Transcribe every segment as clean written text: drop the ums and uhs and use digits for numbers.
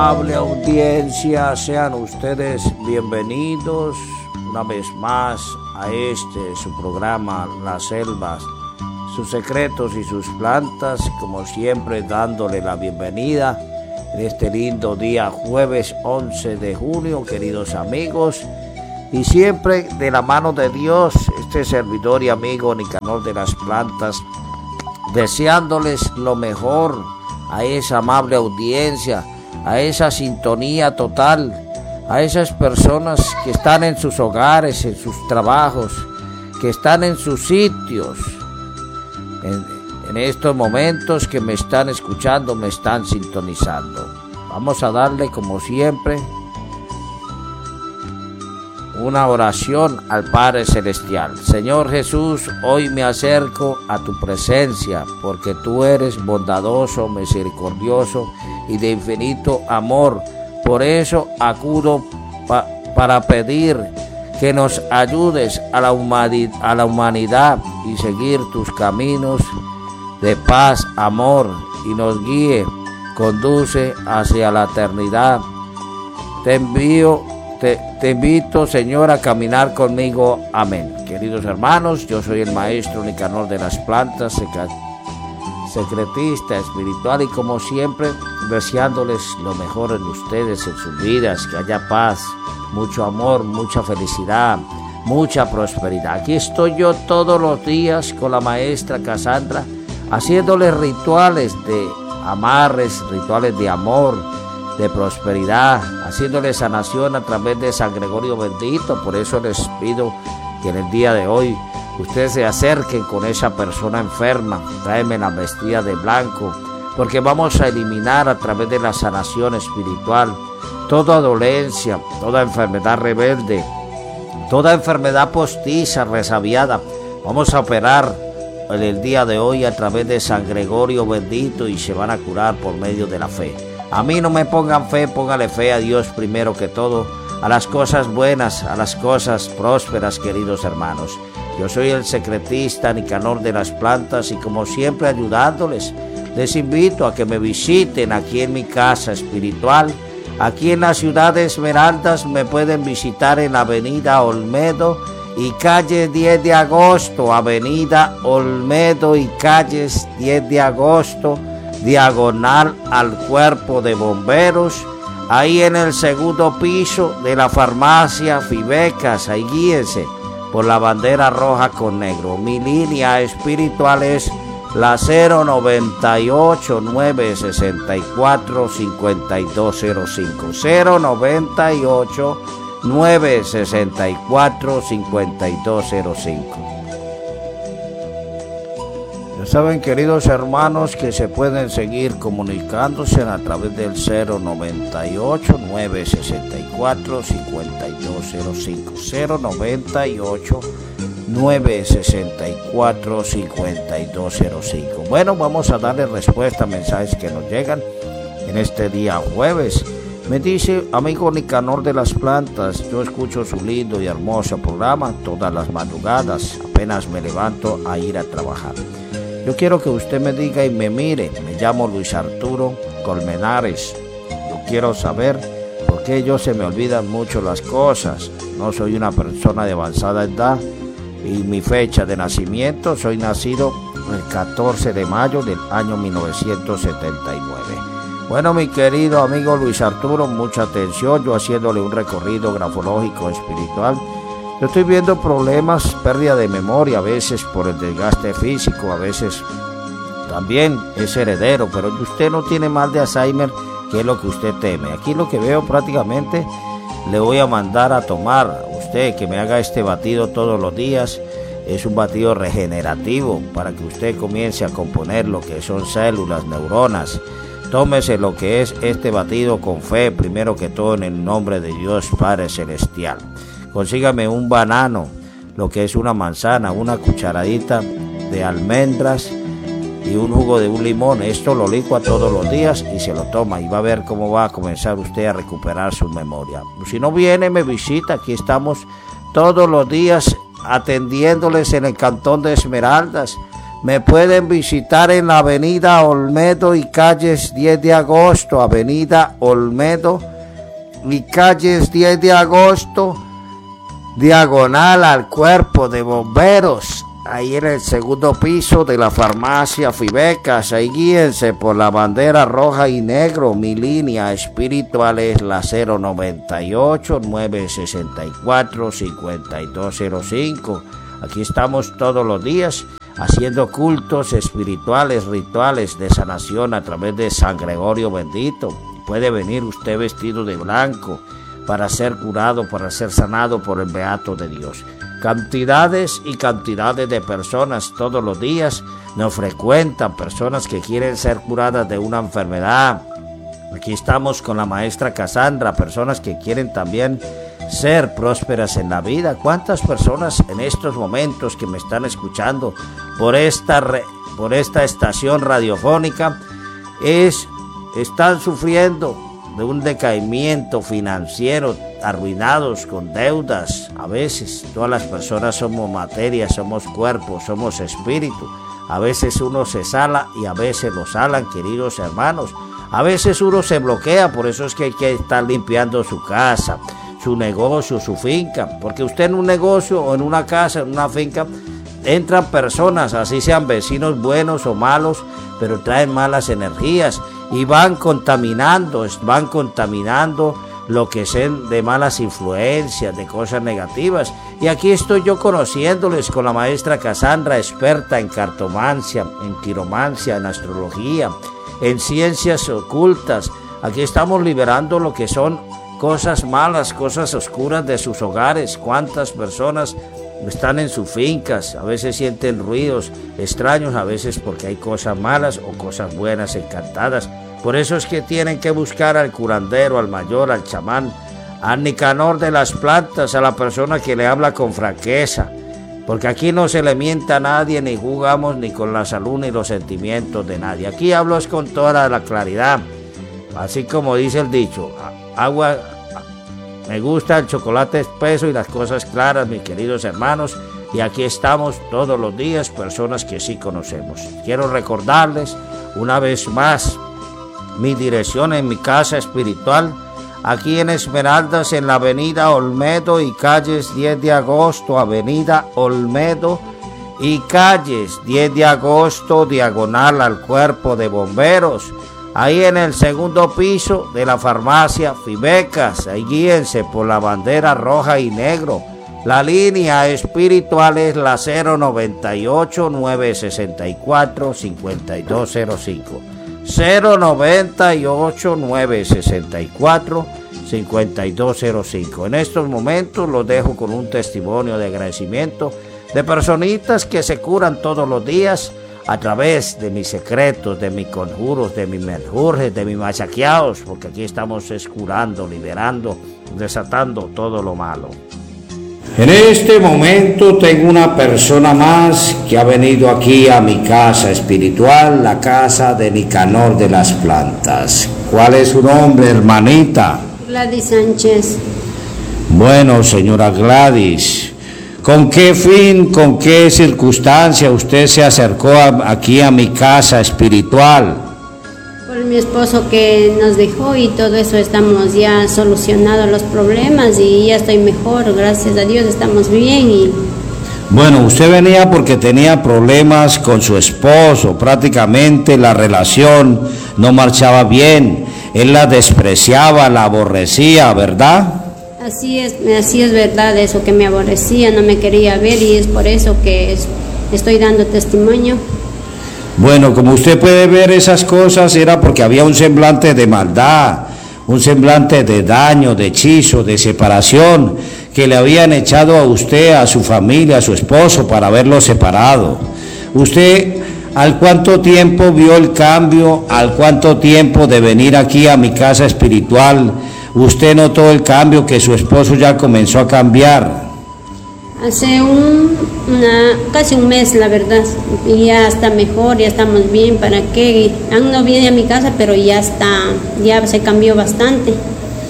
Amable audiencia, sean ustedes bienvenidos una vez más a su programa Las Selvas, sus secretos y sus plantas, como siempre dándole la bienvenida en este lindo día jueves 11 de junio, queridos amigos, y siempre de la mano de Dios, este servidor y amigo Nicanor de las Plantas, deseándoles lo mejor a esa amable audiencia, a esa sintonía total, a esas personas que están en sus hogares, en sus trabajos, que están en sus sitios, en estos momentos que me están escuchando, me están sintonizando. Vamos a darle, como siempre, una oración al Padre Celestial. Señor Jesús, hoy me acerco a tu presencia, porque tú eres bondadoso, misericordioso y de infinito amor. Por eso acudo para pedir que nos ayudes a la humanidad y seguir tus caminos de paz, amor, y nos guíe, conduce hacia la eternidad. Te invito, Señor, a caminar conmigo. Amén. Queridos hermanos, yo soy el maestro Nicanor de las Plantas, secretista espiritual, y como siempre, deseándoles lo mejor en ustedes, en sus vidas, que haya paz, mucho amor, mucha felicidad, mucha prosperidad. Aquí estoy yo todos los días con la maestra Cassandra, haciéndoles rituales de amarres, rituales de amor, de prosperidad, haciéndoles sanación a través de San Gregorio Bendito. Por eso les pido que en el día de hoy ustedes se acerquen con esa persona enferma, tráeme la vestida de blanco, porque vamos a eliminar a través de la sanación espiritual toda dolencia, toda enfermedad rebelde, toda enfermedad postiza, resabiada. Vamos a operar en el día de hoy a través de San Gregorio Bendito y se van a curar por medio de la fe. A mí no me pongan fe, póngale fe a Dios primero que todo, a las cosas buenas, a las cosas prósperas, queridos hermanos. Yo soy el secretista Nicanor de las Plantas y como siempre ayudándoles, les invito a que me visiten aquí en mi casa espiritual. Aquí en la ciudad de Esmeraldas me pueden visitar en Avenida Olmedo y calle 10 de agosto, Avenida Olmedo y calles 10 de agosto, diagonal al Cuerpo de Bomberos, ahí en el segundo piso de la farmacia Fibecas. Ahí guíense por la bandera roja con negro. Mi línea espiritual es la 098-964-5205, 098-964-5205. Ya saben, queridos hermanos, que se pueden seguir comunicándose a través del 098-964-5205, 098-964-5205. Bueno, vamos a darle respuesta a mensajes que nos llegan en este día jueves. Me dice, amigo Nicanor de las Plantas, yo escucho su lindo y hermoso programa todas las madrugadas, apenas me levanto a ir a trabajar. Yo quiero que usted me diga y me mire, me llamo Luis Arturo Colmenares. Yo quiero saber por qué yo se me olvidan mucho las cosas. No soy una persona de avanzada edad y mi fecha de nacimiento, soy nacido el 14 de mayo del año 1979. Bueno, mi querido amigo Luis Arturo, mucha atención, yo haciéndole un recorrido grafológico espiritual. Yo estoy viendo problemas, pérdida de memoria, a veces por el desgaste físico, a veces también es heredero, pero usted no tiene mal de Alzheimer, que es lo que usted teme. Aquí lo que veo prácticamente, le voy a mandar a tomar a usted que me haga este batido todos los días. Es un batido regenerativo para que usted comience a componer lo que son células, neuronas. Tómese lo que es este batido con fe, primero que todo en el nombre de Dios Padre Celestial. Consígame un banano, lo que es una manzana, una cucharadita de almendras y un jugo de un limón. Esto lo licua todos los días y se lo toma y va a ver cómo va a comenzar usted a recuperar su memoria. Si no viene, me visita, aquí estamos todos los días atendiéndoles en el cantón de Esmeraldas. Me pueden visitar en la avenida Olmedo y calles 10 de agosto, avenida Olmedo y calles 10 de agosto, diagonal al Cuerpo de Bomberos, ahí en el segundo piso de la farmacia Fibecas. Ahí guíense por la bandera roja y negro. Mi línea espiritual es la 098-964-5205. Aquí estamos todos los días haciendo cultos espirituales, rituales de sanación a través de San Gregorio Bendito. Puede venir usted vestido de blanco para ser curado, para ser sanado por el Beato de Dios. Cantidades y cantidades de personas todos los días nos frecuentan, personas que quieren ser curadas de una enfermedad. Aquí estamos con la maestra Cassandra, personas que quieren también ser prósperas en la vida. ¿Cuántas personas en estos momentos que me están escuchando por esta estación radiofónica están sufriendo de un decaimiento financiero, arruinados con deudas? A veces todas las personas somos materia, somos cuerpo, somos espíritu. A veces uno se sala y a veces lo salan, queridos hermanos. A veces uno se bloquea, por eso es que hay que estar limpiando su casa, su negocio, su finca, porque usted en un negocio o en una casa, en una finca, entran personas, así sean vecinos buenos o malos, pero traen malas energías y van contaminando lo que sean de malas influencias, de cosas negativas. Y aquí estoy yo conociéndoles con la maestra Cassandra, experta en cartomancia, en quiromancia, en astrología, en ciencias ocultas. Aquí estamos liberando lo que son cosas malas, cosas oscuras de sus hogares. ¿Cuántas personas están en sus fincas? A veces sienten ruidos extraños, a veces porque hay cosas malas o cosas buenas, encantadas. Por eso es que tienen que buscar al curandero, al mayor, al chamán, al Nicanor de las plantas, a la persona que le habla con franqueza. Porque aquí no se le miente a nadie, ni jugamos ni con la salud ni los sentimientos de nadie. Aquí hablo es con toda la claridad. Así como dice el dicho, me gusta el chocolate espeso y las cosas claras, mis queridos hermanos. Y aquí estamos todos los días, personas que sí conocemos. Quiero recordarles una vez más mi dirección en mi casa espiritual, aquí en Esmeraldas, en la avenida Olmedo y calles 10 de agosto, avenida Olmedo y calles 10 de agosto, diagonal al Cuerpo de Bomberos, ahí en el segundo piso de la farmacia Fibecas. Ahí guíense por la bandera roja y negro. La línea espiritual es la 098-964-5205. 098-964-5205. En estos momentos los dejo con un testimonio de agradecimiento de personitas que se curan todos los días a través de mis secretos, de mis conjuros, de mis menjurjes, de mis machaqueados, porque aquí estamos curando, liberando, desatando todo lo malo. En este momento tengo una persona más que ha venido aquí a mi casa espiritual, la casa de Nicanor de las Plantas. ¿Cuál es su nombre, hermanita? Gladys Sánchez. Bueno, señora Gladys, ¿con qué fin, con qué circunstancia usted se acercó aquí a mi casa espiritual? Por mi esposo que nos dejó y todo eso, estamos ya solucionados los problemas y ya estoy mejor, gracias a Dios, estamos bien. Bueno, usted venía porque tenía problemas con su esposo, prácticamente la relación no marchaba bien, él la despreciaba, la aborrecía, ¿verdad? Así es verdad, eso que me aborrecía, no me quería ver y es por eso que estoy dando testimonio. Bueno, como usted puede ver, esas cosas era porque había un semblante de maldad, un semblante de daño, de hechizo, de separación, que le habían echado a usted, a su familia, a su esposo, para haberlo separado. Usted, ¿al cuánto tiempo vio el cambio? ¿Al cuánto tiempo de venir aquí a mi casa espiritual? ¿Usted notó el cambio, que su esposo ya comenzó a cambiar? Hace casi un mes, la verdad, y ya está mejor, ya estamos bien. ¿Para qué? Aún no viene a mi casa, pero ya se cambió bastante.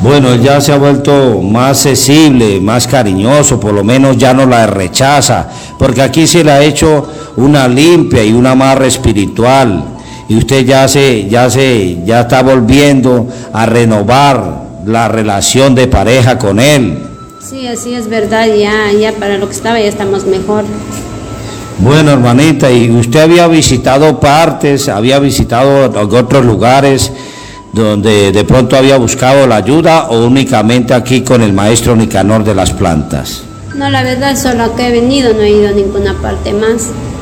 Bueno, él ya se ha vuelto más sensible, más cariñoso, por lo menos ya no la rechaza, porque aquí se le ha hecho una limpia y una amarre espiritual, y usted ya está volviendo a renovar la relación de pareja con él. Sí, así es verdad, ya para lo que estaba ya estamos mejor. Bueno, hermanita, ¿y usted había visitado partes, había visitado otros lugares donde de pronto había buscado la ayuda o únicamente aquí con el maestro Nicanor de las plantas? No, la verdad, solo que he venido, no he ido a ninguna parte más.